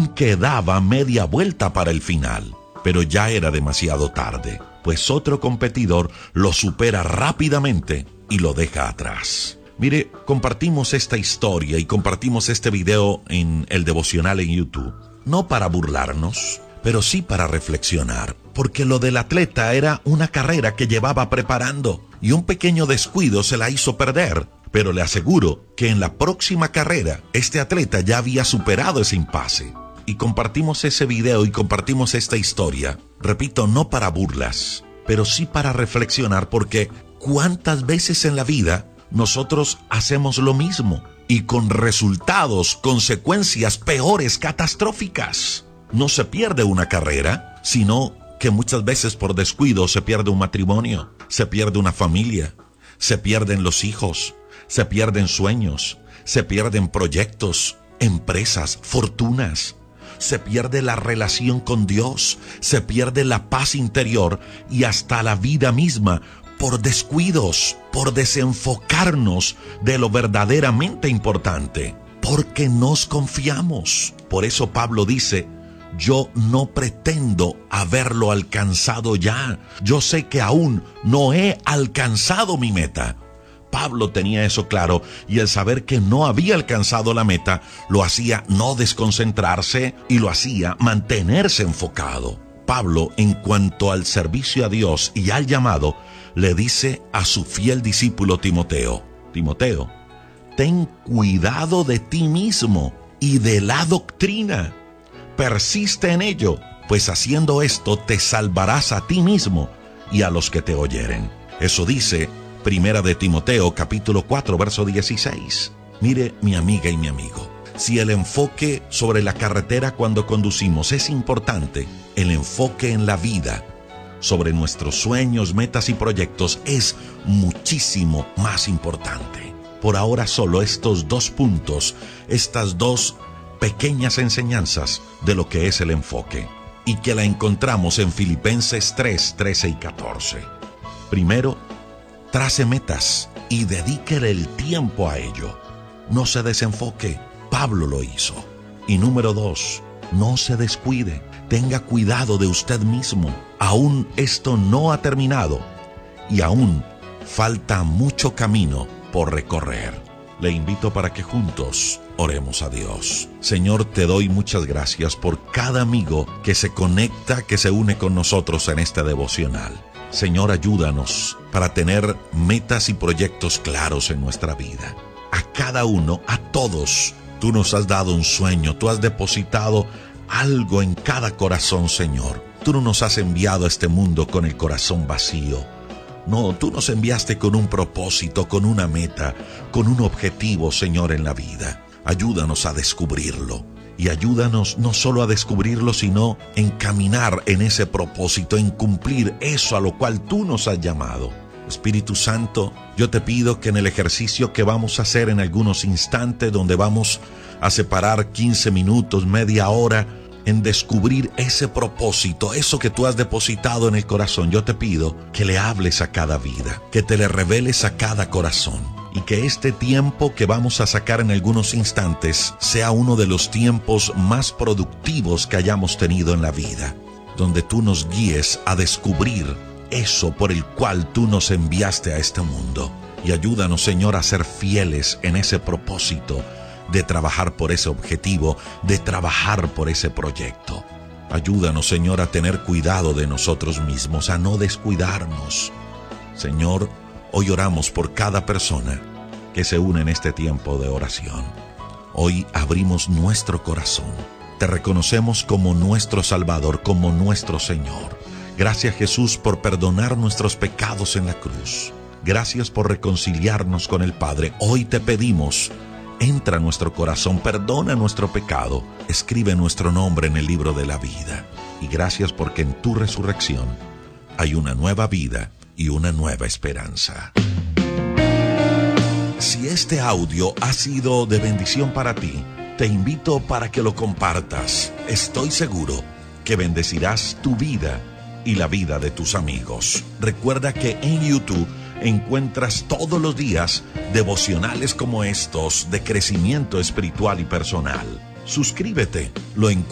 aún quedaba media vuelta para el final, pero ya era demasiado tarde, pues otro competidor lo supera rápidamente y lo deja atrás. Mire, compartimos esta historia y compartimos este video en el devocional en YouTube, no para burlarnos, pero sí para reflexionar, porque lo del atleta era una carrera que llevaba preparando y un pequeño descuido se la hizo perder. Pero le aseguro que en la próxima carrera este atleta ya había superado ese impasse. Y compartimos ese video y compartimos esta historia, repito, no para burlas, pero sí para reflexionar, porque ¿cuántas veces en la vida nosotros hacemos lo mismo y con resultados, consecuencias peores, catastróficas? No se pierde una carrera, sino que muchas veces por descuido se pierde un matrimonio, se pierde una familia, se pierden los hijos, se pierden sueños, se pierden proyectos, empresas, fortunas. Se pierde la relación con Dios, se pierde la paz interior y hasta la vida misma por descuidos, por desenfocarnos de lo verdaderamente importante, porque nos confiamos. Por eso Pablo dice: yo no pretendo haberlo alcanzado ya. Yo sé que aún no he alcanzado mi meta. Pablo tenía eso claro, y el saber que no había alcanzado la meta lo hacía no desconcentrarse y lo hacía mantenerse enfocado. Pablo, en cuanto al servicio a Dios y al llamado, le dice a su fiel discípulo Timoteo: Timoteo, ten cuidado de ti mismo y de la doctrina. Persiste en ello, pues haciendo esto te salvarás a ti mismo y a los que te oyeren. Eso dice Primera de Timoteo, capítulo 4, verso 16. Mire, mi amiga y mi amigo, si el enfoque sobre la carretera cuando conducimos es importante, el enfoque en la vida, sobre nuestros sueños, metas y proyectos, es muchísimo más importante. Por ahora solo estos dos puntos, estas dos pequeñas enseñanzas de lo que es el enfoque, y que la encontramos en Filipenses 3, 13 y 14. Primero, trace metas y dedíquele el tiempo a ello. No se desenfoque. Pablo lo hizo. Y número 2, no se descuide. Tenga cuidado de usted mismo. Aún esto no ha terminado y aún falta mucho camino por recorrer. Le invito para que juntos oremos a Dios. Señor, te doy muchas gracias por cada amigo que se conecta, que se une con nosotros en este devocional. Señor, ayúdanos para tener metas y proyectos claros en nuestra vida. A cada uno, a todos, tú nos has dado un sueño, tú has depositado algo en cada corazón, Señor. Tú no nos has enviado a este mundo con el corazón vacío. No, tú nos enviaste con un propósito, con una meta, con un objetivo, Señor, en la vida. Ayúdanos a descubrirlo. Y ayúdanos no solo a descubrirlo, sino en caminar en ese propósito, en cumplir eso a lo cual tú nos has llamado. Espíritu Santo, yo te pido que en el ejercicio que vamos a hacer en algunos instantes, donde vamos a separar 15 minutos, media hora, en descubrir ese propósito, eso que tú has depositado en el corazón, yo te pido que le hables a cada vida, que te le reveles a cada corazón. Y que este tiempo que vamos a sacar en algunos instantes sea uno de los tiempos más productivos que hayamos tenido en la vida, donde tú nos guíes a descubrir eso por el cual tú nos enviaste a este mundo. Y ayúdanos, Señor, a ser fieles en ese propósito de trabajar por ese objetivo, de trabajar por ese proyecto. Ayúdanos, Señor, a tener cuidado de nosotros mismos, a no descuidarnos. Señor, hoy oramos por cada persona que se une en este tiempo de oración. Hoy abrimos nuestro corazón. Te reconocemos como nuestro Salvador, como nuestro Señor. Gracias, Jesús, por perdonar nuestros pecados en la cruz. Gracias por reconciliarnos con el Padre. Hoy te pedimos, entra a nuestro corazón, perdona nuestro pecado, escribe nuestro nombre en el libro de la vida. Y gracias porque en tu resurrección hay una nueva vida y una nueva esperanza. Si este audio ha sido de bendición para ti, te invito para que lo compartas. Estoy seguro que bendecirás tu vida y la vida de tus amigos. Recuerda que en YouTube encuentras todos los días devocionales como estos de crecimiento espiritual y personal. Suscríbete, lo encuentras